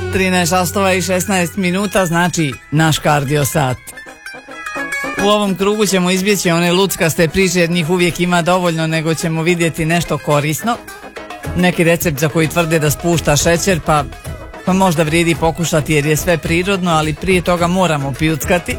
13 časova i 16 minuta, znači naš kardio sat. U ovom krugu ćemo izbjeći one luckaste priče jer njih uvijek ima dovoljno, nego ćemo vidjeti nešto korisno. Neki recept za koji tvrde da spušta šećer, pa možda vrijedi pokušati jer je sve prirodno, ali prije toga moramo pijuckati.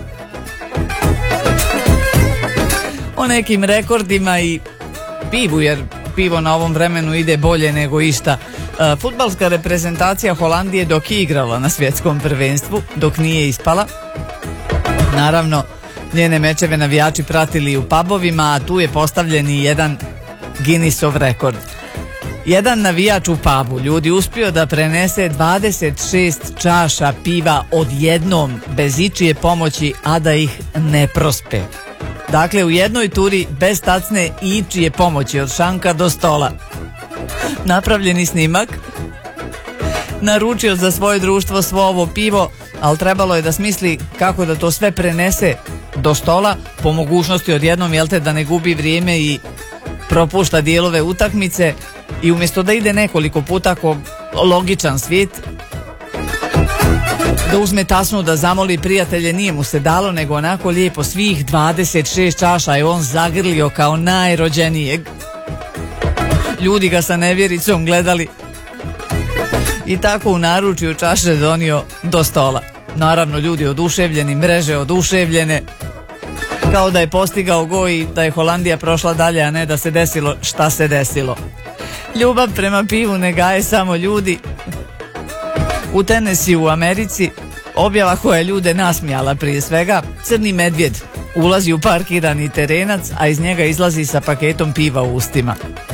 O nekim rekordima i pivu, jer pivo na ovom vremenu ide bolje nego išta. Fudbalska reprezentacija Holandije dok je igrala na svjetskom prvenstvu, dok nije ispala, naravno njene mečeve navijači pratili u pubovima, a tu je postavljen i jedan Guinnessov rekord. Jedan navijač u pubu, ljudi, uspio da prenese 26 čaša piva odjednom, bez ičije pomoći, a da ih ne prospe. Dakle, u jednoj turi bez tacne i ičije pomoći, od šanka do stola. Napravljeni snimak, naručio za svoje društvo svo ovo pivo, ali trebalo je da smisli kako da to sve prenese do stola, po mogućnosti odjednom, jelte, da ne gubi vrijeme i propušta dijelove utakmice, i umjesto da ide nekoliko puta ko logičan svijet, da uzme tasnu, da zamoli prijatelje, nije mu se dalo, nego onako lijepo svih 26 čaša je on zagrlio kao najrođenijeg. Ljudi ga sa nevjericom gledali i tako u naručju čaše donio do stola. Naravno, ljudi oduševljeni, mreže oduševljene, kao da je postigao gol i da je Holandija prošla dalje, a ne da se desilo šta se desilo. Ljubav prema pivu ne gaje samo ljudi. U Tennessee u Americi objava koja je ljude nasmijala prije svega: crni medvjed ulazi u parkirani terenac, a iz njega izlazi sa paketom piva u ustima.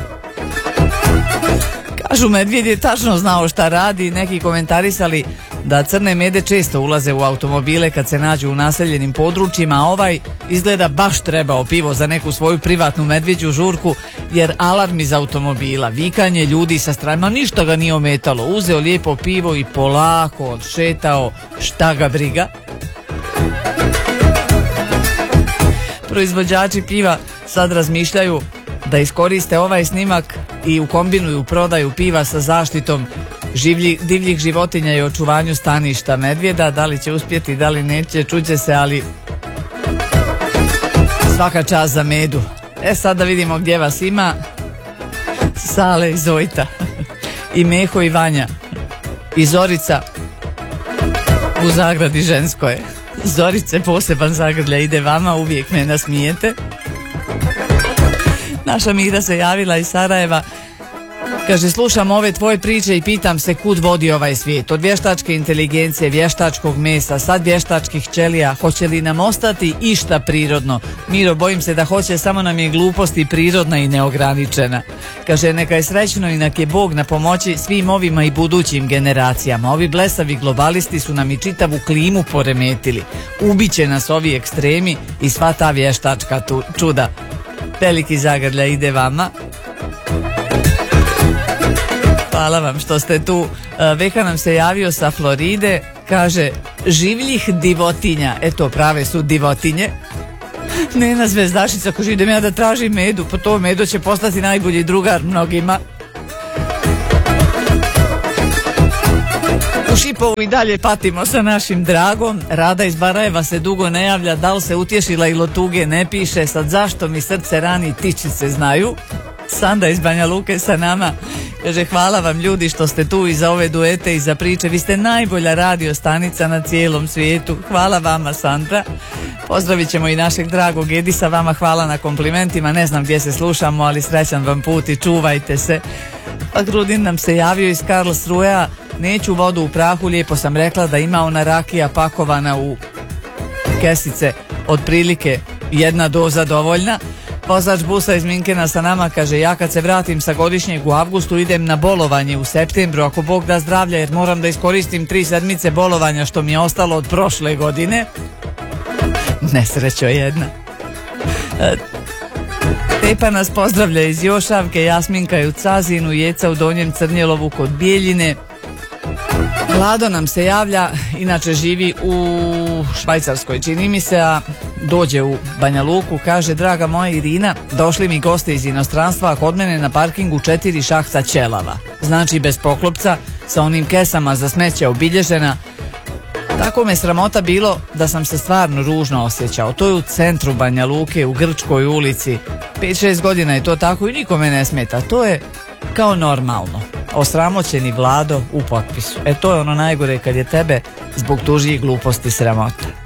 Kažu, medvjed je tačno znao šta radi. Neki komentarisali da crne mede često ulaze u automobile kad se nađu u naseljenim područjima, a ovaj izgleda baš trebao pivo za neku svoju privatnu medvjeđu žurku, jer alarm iz automobila, vikanje ljudi sa strane, ništa ga nije ometalo. Uzeo lijepo pivo i polako odšetao, šta ga briga. Proizvođači piva sad razmišljaju da iskoriste ovaj snimak i ukombinuju prodaju piva sa zaštitom divljih životinja i očuvanju staništa medvjeda. Da li će uspjeti, da li neće, čuće se, ali svaka čast za medu. Sad da vidimo gdje vas ima. Sale i Zojta i Meho i Vanja i Zorica u zagradi ženskoj. Zorice, poseban zagrlja ide vama, uvijek me nasmijete. Naša Mira se javila iz Sarajeva. Kaže, slušam ove tvoje priče i pitam se kud vodi ovaj svijet. Od vještačke inteligencije, vještačkog mesa, sad vještačkih ćelija. Hoće li nam ostati išta prirodno? Miro, bojim se da hoće, samo nam je glupost i prirodna i neograničena. Kaže, neka je srećno i nek je Bog na pomoći svim ovima i budućim generacijama. Ovi blesavi globalisti su nam i čitavu klimu poremetili. Ubiće nas ovi ekstremi i sva ta vještačka čuda. Veliki zagrlja ide vama. Hvala vam što ste tu. Veka nam se javio sa Floride, kaže, življih divotinja, eto, prave su divotinje. Nena Zvezdašica, kaže, idem ja da tražim medu, pa to medo će postati najbolji drugar mnogima. U Šipovu i dalje patimo sa našim dragom. Rada iz Barajeva se dugo ne javlja, da li se utješila ili od tuge ne piše, sad zašto mi srce rani, tičice znaju. Sanda iz Banja Luke sa nama, kaže, hvala vam ljudi što ste tu i za ove duete i za priče, vi ste najbolja radio stanica na cijelom svijetu. Hvala vama, Sandra. Pozdravit ćemo i našeg dragog Edisa, vama hvala na komplimentima, ne znam gdje se slušamo, ali srećan vam put i čuvajte se. Pa Grudin nam se javio iz Karlsruhea, neću vodu u prahu, lijepo sam rekla da ima ona rakija pakovana u kesice, otprilike jedna doza dovoljna. Vozač busa iz Minkena sa nama, kaže, ja kad se vratim sa godišnjeg u avgustu idem na bolovanje u septembru, ako Bog da zdravlja, jer moram da iskoristim 3 sedmice bolovanja što mi je ostalo od prošle godine. Nesrećo jedna. Tepa nas pozdravlja iz Jošavke, Jasminka je u Cazinu, Jeca u Donjem Crnjelovu kod Bijeljine. Vlado nam se javlja, inače živi u Švajcarskoj, čini mi se, a dođe u Banja Luku, kaže, draga moja Irina, došli mi goste iz inostranstva, a kod mene na parkingu 4 šahta ćelava. Znači bez poklopca, sa onim kesama za smeće obilježena. Tako me sramota bilo da sam se stvarno ružno osjećao. To je u centru Banja Luke, u Grčkoj ulici. 5-6 godina je to tako i nikome ne smeta. To je kao normalno. Osramoćeni Vlado u potpisu. To je ono najgore kad je tebe zbog tužih gluposti sramota.